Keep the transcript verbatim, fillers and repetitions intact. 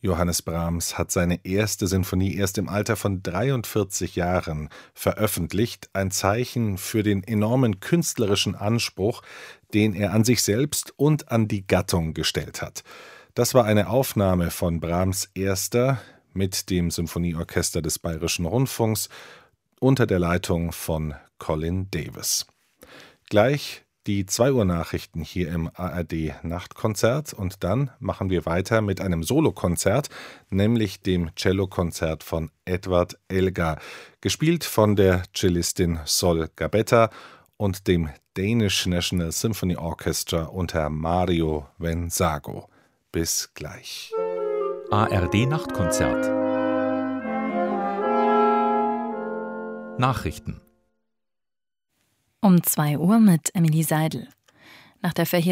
Johannes Brahms hat seine erste Sinfonie erst im Alter von dreiundvierzig Jahren veröffentlicht, ein Zeichen für den enormen künstlerischen Anspruch, den er an sich selbst und an die Gattung gestellt hat. Das war eine Aufnahme von Brahms erster mit dem Symphonieorchester des Bayerischen Rundfunks unter der Leitung von Colin Davis. Gleich die zwei Uhr Nachrichten hier im A R D-Nachtkonzert und dann machen wir weiter mit einem Solokonzert, nämlich dem Cellokonzert von Edward Elgar, gespielt von der Cellistin Sol Gabetta und dem Danish National Symphony Orchestra unter Mario Venzago. Bis gleich. A R D-Nachtkonzert. Nachrichten Um zwei Uhr mit Emily Seidel. Nach der Verheerung